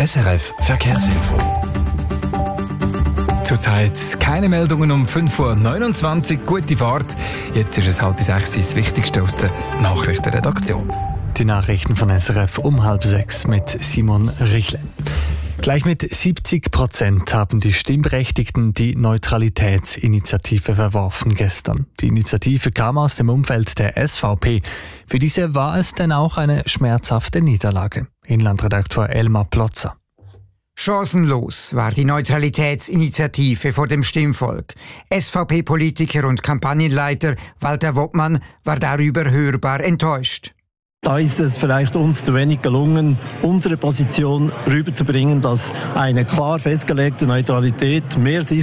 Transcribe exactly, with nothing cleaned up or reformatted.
S R F Verkehrsinfo. Zurzeit keine Meldungen um fünf Uhr neunundzwanzig. Gute Fahrt. Jetzt ist es halb sechs. Das Wichtigste aus der Nachrichtenredaktion. Die Nachrichten von S R F um halb sechs mit Simon Richle. Gleich mit siebzig Prozent haben die Stimmberechtigten die Neutralitätsinitiative verworfen gestern. Die Initiative kam aus dem Umfeld der S V P. Für diese war es denn auch eine schmerzhafte Niederlage. Inlandredaktor Elmar Plotzer. Chancenlos war die Neutralitätsinitiative vor dem Stimmvolk. S V P-Politiker und Kampagnenleiter Walter Woppmann war darüber hörbar enttäuscht. Da ist es vielleicht uns zu wenig gelungen, unsere Position rüberzubringen, dass eine klar festgelegte Neutralität mehr